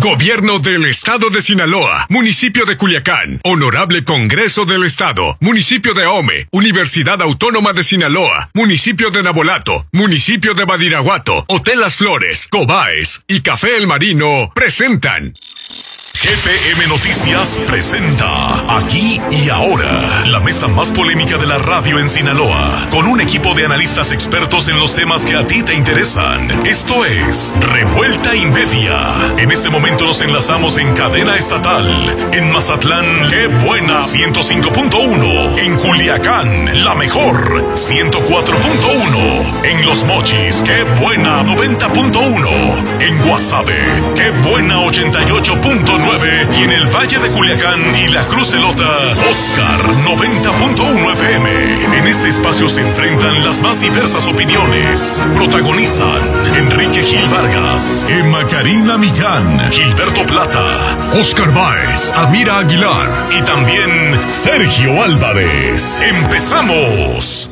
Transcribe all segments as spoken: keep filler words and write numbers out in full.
Gobierno del Estado de Sinaloa, Municipio de Culiacán, Honorable Congreso del Estado, Municipio de Ahome, Universidad Autónoma de Sinaloa, Municipio de Nabolato, Municipio de Badiraguato, Hotel Las Flores, Cobaes y Café El Marino presentan... G P M Noticias presenta Aquí y Ahora, la mesa más polémica de la radio en Sinaloa, con un equipo de analistas expertos en los temas que a ti te interesan. Esto es Revuelta y Media. En este momento nos enlazamos en cadena estatal. En Mazatlán, ¡qué buena! ciento cinco punto uno. En Culiacán, la mejor, ciento cuatro punto uno. En Los Mochis, ¡qué buena! noventa punto uno. En Guasave, ¡qué buena! ochenta y ocho punto nueve. Y en el Valle de Culiacán y la Cruz Elota, Oscar noventa punto uno F M. En este espacio se enfrentan las más diversas opiniones. Protagonizan Enrique Gil Vargas, Emma Karina Millán, Gilberto Plata, Oscar Báez, Amira Aguilar y también Sergio Álvarez. ¡Empezamos!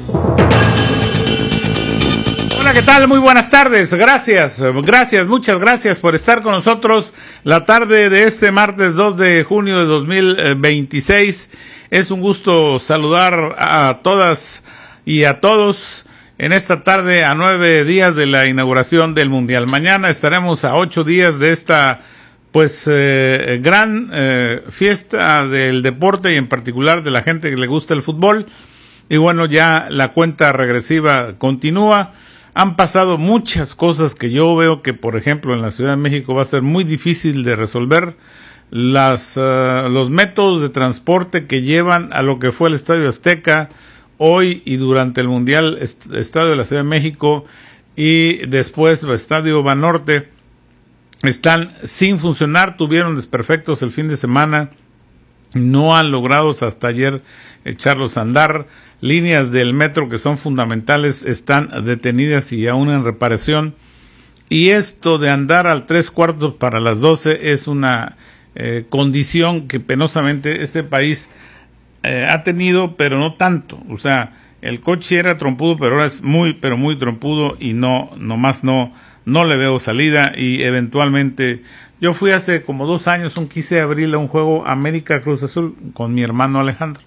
Hola, ¿qué tal? Muy buenas tardes. Gracias, gracias, muchas gracias por estar con nosotros la tarde de este martes dos de junio de dos mil veintiséis. Es un gusto saludar a todas y a todos en esta tarde a nueve días de la inauguración del Mundial. Mañana estaremos a ocho días de esta pues eh, gran eh, fiesta del deporte y en particular de la gente que le gusta el fútbol. Y bueno, ya la cuenta regresiva continúa. Han pasado muchas cosas que yo veo que, por ejemplo, en la Ciudad de México va a ser muy difícil de resolver. Las, uh, los métodos de transporte que llevan a lo que fue el Estadio Azteca hoy y durante el Mundial, est- Estadio de la Ciudad de México y después el Estadio Banorte, están sin funcionar, tuvieron desperfectos el fin de semana, no han logrado hasta ayer echarlos a andar. Líneas del metro que son fundamentales están detenidas y aún en reparación. Y esto de andar al tres cuartos para las doce es una eh, condición que penosamente este país eh, ha tenido, pero no tanto. O sea, el coche era trompudo, pero ahora es muy, pero muy trompudo y no, nomás no, no le veo salida. Y eventualmente, yo fui hace como dos años, un quince de abril, a un juego América Cruz Azul con mi hermano Alejandro.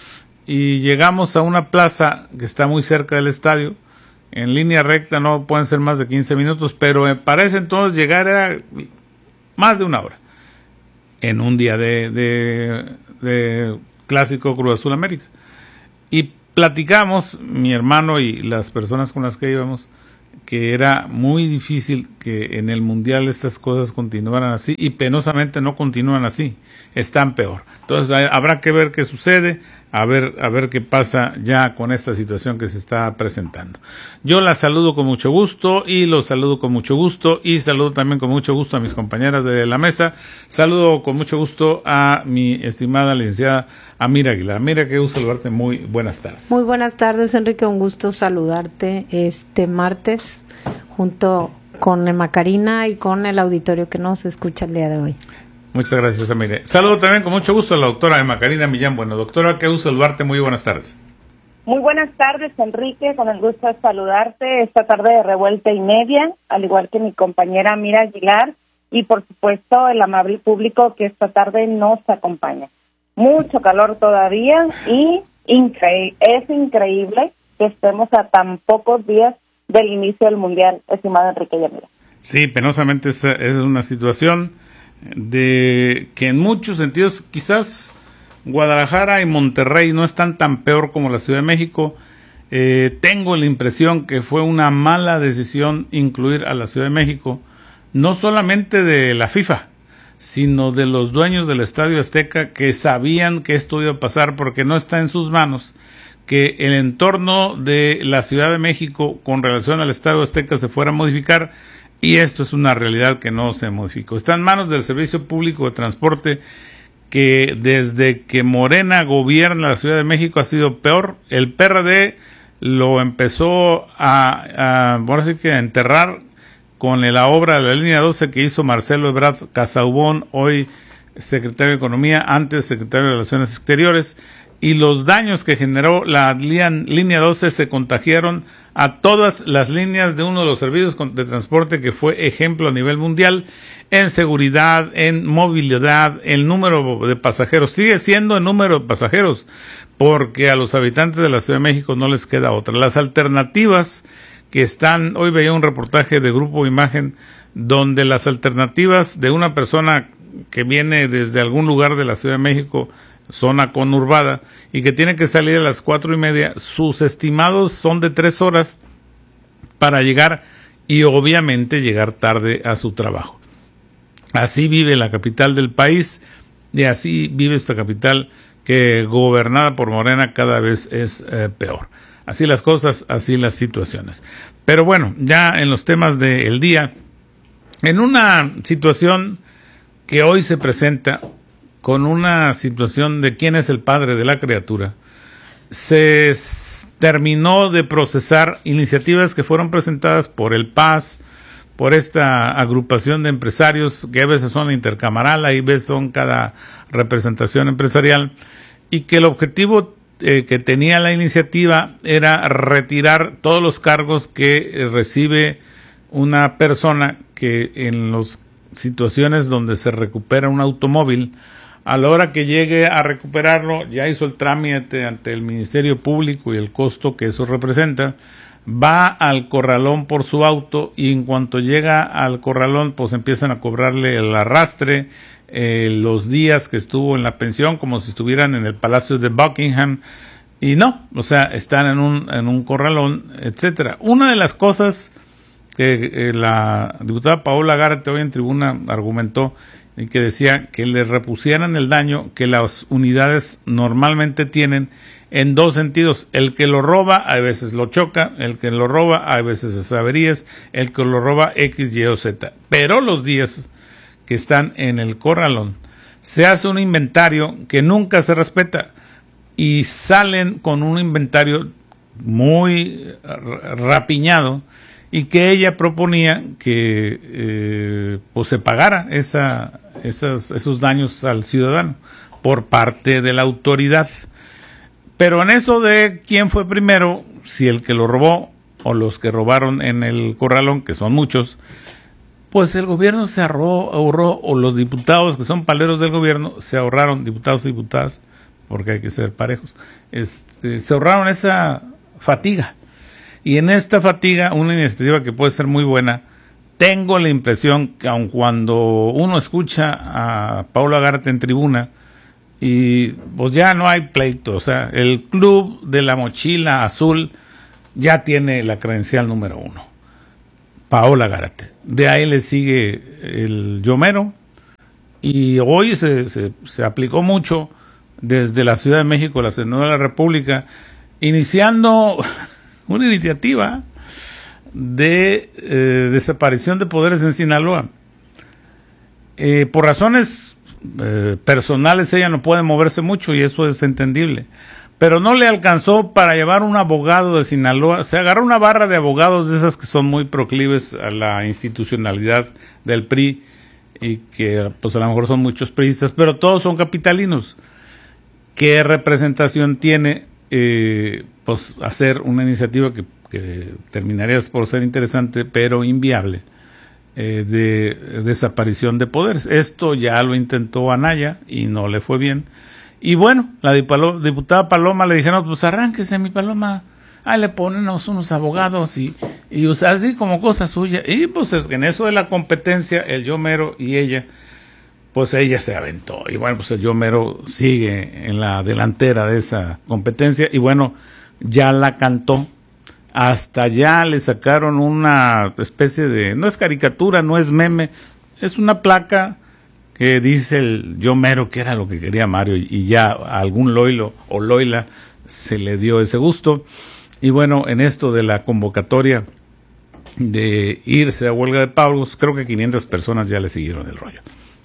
Y llegamos a una plaza que está muy cerca del estadio, en línea recta, no pueden ser más de quince minutos, pero me parece entonces llegar era más de una hora, en un día de, de, de clásico Cruz Azul América. Y platicamos, mi hermano y las personas con las que íbamos, que era muy difícil que en el Mundial estas cosas continuaran así, y penosamente no continúan así, están peor. Entonces habrá que ver qué sucede, a ver, a ver qué pasa ya con esta situación que se está presentando. Yo la saludo con mucho gusto y los saludo con mucho gusto y saludo también con mucho gusto a mis compañeras de la mesa. Saludo con mucho gusto a mi estimada licenciada Amira Aguilar. Amira, qué gusto saludarte, muy buenas tardes. Muy buenas tardes, Enrique, un gusto saludarte este martes junto con Emma Karina y con el auditorio que nos escucha el día de hoy. Muchas gracias, Amira. Saludo también con mucho gusto a la doctora Emma Karina Millán. Bueno, doctora, qué gusto saludarte, muy buenas tardes. Muy buenas tardes, Enrique, con el gusto de saludarte esta tarde de Revuelta y Media, al igual que mi compañera Amira Aguilar y por supuesto el amable público que esta tarde nos acompaña. Mucho calor todavía y incre- es increíble que estemos a tan pocos días del inicio del Mundial, estimado Enrique y Amira. Sí, penosamente es, es una situación de que en muchos sentidos quizás Guadalajara y Monterrey no están tan peor como la Ciudad de México. Eh, tengo la impresión que fue una mala decisión incluir a la Ciudad de México, no solamente de la FIFA, sino de los dueños del Estadio Azteca, que sabían que esto iba a pasar porque no está en sus manos que el entorno de la Ciudad de México con relación al Estadio Azteca se fuera a modificar. Y esto es una realidad que no se modificó. Está en manos del Servicio Público de Transporte, que desde que Morena gobierna la Ciudad de México ha sido peor. El P R D lo empezó a, a, ahora sí que a enterrar con la obra de la línea doce que hizo Marcelo Ebrard Casaubon, hoy secretario de Economía, antes secretario de Relaciones Exteriores, y los daños que generó la línea doce se contagiaron a todas las líneas de uno de los servicios de transporte que fue ejemplo a nivel mundial en seguridad, en movilidad, el número de pasajeros. Sigue siendo el número de pasajeros, porque a los habitantes de la Ciudad de México no les queda otra. Las alternativas que están, hoy veía un reportaje de Grupo Imagen, donde las alternativas de una persona que viene desde algún lugar de la Ciudad de México, zona conurbada, y que tiene que salir a las cuatro y media, sus estimados son de tres horas para llegar y obviamente llegar tarde a su trabajo. Así vive la capital del país y así vive esta capital que gobernada por Morena cada vez es eh, peor. Así las cosas, así las situaciones. Pero bueno, ya en los temas del día, en una situación que hoy se presenta con una situación de quién es el padre de la criatura, se s- terminó de procesar iniciativas que fueron presentadas por el P A S, por esta agrupación de empresarios que a veces son intercamaral, a veces son cada representación empresarial, y que el objetivo eh, que tenía la iniciativa era retirar todos los cargos que eh, recibe una persona que en las situaciones donde se recupera un automóvil, a la hora que llegue a recuperarlo, ya hizo el trámite ante el Ministerio Público y el costo que eso representa, va al corralón por su auto y en cuanto llega al corralón, pues empiezan a cobrarle el arrastre, eh, los días que estuvo en la pensión, como si estuvieran en el Palacio de Buckingham, y no, o sea, están en un, en un corralón, etcétera. Una de las cosas que eh, la diputada Paola Gárate hoy en tribuna argumentó y que decía que le repusieran el daño que las unidades normalmente tienen en dos sentidos: el que lo roba a veces lo choca, el que lo roba a veces es averías, el que lo roba X, Y o Z. Pero los días que están en el corralón se hace un inventario que nunca se respeta y salen con un inventario muy rapiñado, y que ella proponía que eh, pues se pagara esa, esas, esos daños al ciudadano por parte de la autoridad. Pero en eso de quién fue primero, si el que lo robó o los que robaron en el corralón, que son muchos, pues el gobierno se ahorró, ahorró o los diputados que son paleros del gobierno se ahorraron, diputados y diputadas, porque hay que ser parejos, este, se ahorraron esa fatiga. Y en esta fatiga, una iniciativa que puede ser muy buena, tengo la impresión que aun cuando uno escucha a Paola Gárate en tribuna, y pues ya no hay pleito, o sea, el club de la mochila azul ya tiene la credencial número uno, Paola Gárate. De ahí le sigue el Yomero, y hoy se, se, se aplicó mucho desde la Ciudad de México, la Senadora de la República, iniciando una iniciativa de eh, desaparición de poderes en Sinaloa. Eh, por razones eh, personales ella no puede moverse mucho y eso es entendible, pero no le alcanzó para llevar un abogado de Sinaloa. Se agarró una barra de abogados de esas que son muy proclives a la institucionalidad del P R I y que pues a lo mejor son muchos priistas, pero todos son capitalinos. ¿Qué representación tiene eh, pues hacer una iniciativa que, que terminaría por ser interesante pero inviable, eh, de desaparición de poderes? Esto ya lo intentó Anaya y no le fue bien, y bueno, la diputada Paloma le dijeron, pues arránquese mi Paloma, ah, le ponen unos abogados y, y o sea, así como cosa suya, y pues es que en eso de la competencia el Yomero y ella, pues ella se aventó, y bueno, pues el Yomero sigue en la delantera de esa competencia, y bueno, ya la cantó, hasta ya le sacaron una especie de, no es caricatura, no es meme, es una placa que dice el Yomero, que era lo que quería Mario, y, y ya a algún Loilo o Loila se le dio ese gusto, y bueno, en esto de la convocatoria de irse a huelga de pagos, creo que quinientas personas ya le siguieron el rollo.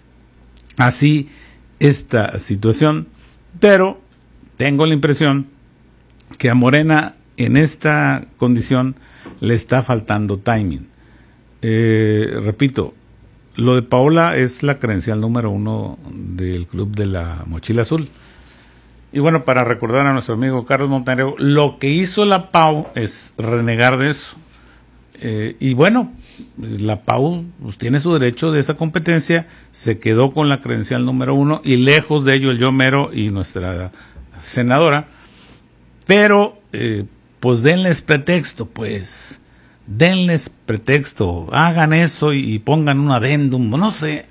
Así esta situación, pero tengo la impresión que a Morena en esta condición le está faltando timing. Eh, repito, lo de Paola es la credencial número uno del club de la mochila azul, Y bueno, para recordar a nuestro amigo Carlos Montenegro, lo que hizo la P A U es renegar de eso. Eh, y bueno, la P A U pues, tiene su derecho de esa competencia, se quedó con la credencial número uno y lejos de ello el yo mero y nuestra senadora, pero eh, pues denles pretexto, pues denles pretexto, hagan eso y, y pongan un adendum, no sé.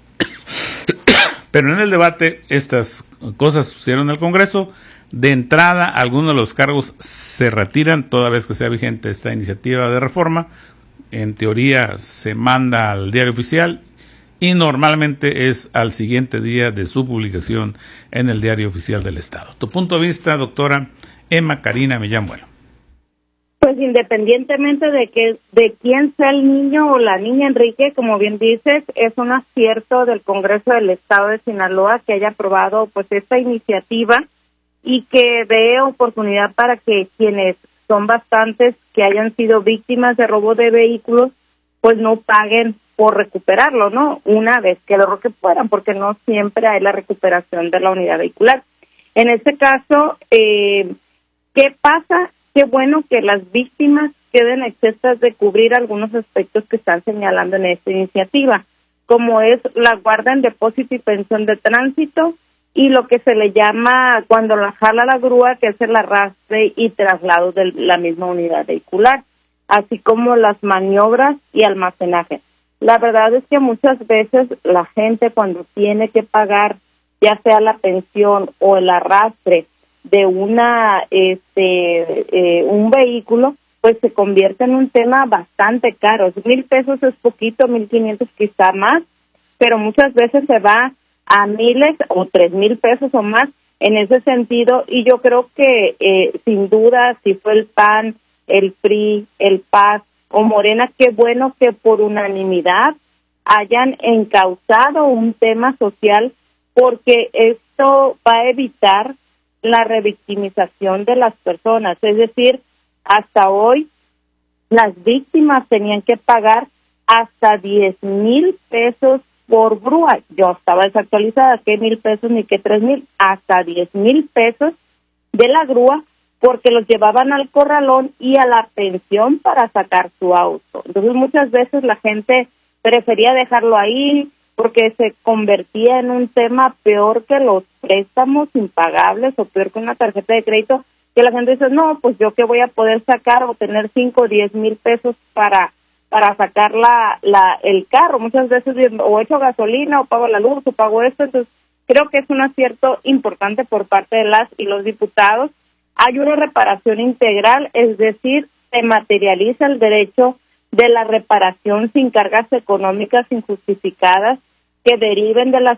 Pero en el debate estas cosas sucedieron en el Congreso. De entrada, algunos de los cargos se retiran toda vez que sea vigente esta iniciativa de reforma. En teoría se manda al Diario Oficial y normalmente es al siguiente día de su publicación en el Diario Oficial del Estado. Tu punto de vista, doctora Emma Karina Millán Bueno. Pues independientemente de que de quién sea el niño o la niña, Enrique, como bien dices, es un acierto del Congreso del Estado de Sinaloa que haya aprobado pues esta iniciativa y que dé oportunidad para que quienes son bastantes que hayan sido víctimas de robo de vehículos, pues no paguen por recuperarlo, ¿no? Una vez que lo que puedan, porque no siempre hay la recuperación de la unidad vehicular. En este caso, eh, ¿qué pasa? Qué bueno que las víctimas queden exentas de cubrir algunos aspectos que están señalando en esta iniciativa, como es la guarda en depósito y pensión de tránsito y lo que se le llama cuando la jala la grúa, que es el arrastre y traslado de la misma unidad vehicular, así como las maniobras y almacenaje. La verdad es que muchas veces la gente cuando tiene que pagar ya sea la pensión o el arrastre de una este eh, un vehículo, pues se convierte en un tema bastante caro. Mil pesos es poquito, mil quinientos quizá más, pero muchas veces se va a miles o tres mil pesos o más en ese sentido. Y yo creo que eh, sin duda, si fue el P A N, el P R I, el P A S o Morena, qué bueno que por unanimidad hayan encauzado un tema social, porque esto va a evitar la revictimización de las personas. Es decir, hasta hoy las víctimas tenían que pagar hasta diez mil pesos por grúa. Yo estaba desactualizada, qué mil pesos ni qué tres mil, hasta diez mil pesos de la grúa, porque los llevaban al corralón y a la pensión para sacar su auto. Entonces muchas veces la gente prefería dejarlo ahí, porque se convertía en un tema peor que los préstamos impagables o peor que una tarjeta de crédito, que la gente dice, no, pues yo qué voy a poder sacar o tener cinco o diez mil pesos para para sacar la, la el carro. Muchas veces o echo gasolina o pago la luz o pago esto. Entonces creo que es un acierto importante por parte de las y los diputados. Hay una reparación integral, es decir, se materializa el derecho de la reparación sin cargas económicas injustificadas que deriven de las